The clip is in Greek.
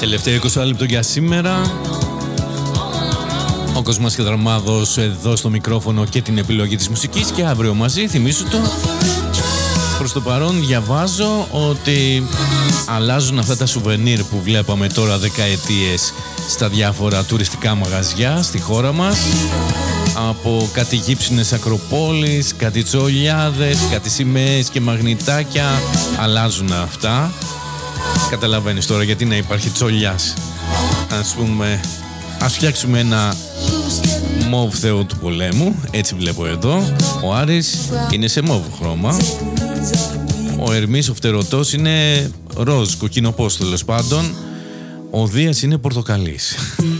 Τελευταίο 20 λεπτό για σήμερα. Ο Κοσμάς και Δραμάδος εδώ στο μικρόφωνο και την επιλογή της μουσικής, και αύριο μαζί, θυμίσου το. Προς το παρόν διαβάζω ότι αλλάζουν αυτά τα σουβενίρ που βλέπαμε τώρα δεκαετίες στα διάφορα τουριστικά μαγαζιά στη χώρα μας. Από κάτι γύψινες ακροπόλεις, κάτι τσολιάδες, κάτι σημαίες και μαγνητάκια. Αλλάζουν αυτά. Καταλαβαίνεις τώρα γιατί να υπάρχει τσολιάς. Ας πούμε, ας φτιάξουμε ένα μοβ θεό του πολέμου. Έτσι βλέπω εδώ. Ο Άρης είναι σε μοβ χρώμα. Ο Ερμής ο φτερωτός είναι ροζ, κοκκινοπός τέλος πάντων. Ο Δίας είναι πορτοκαλής.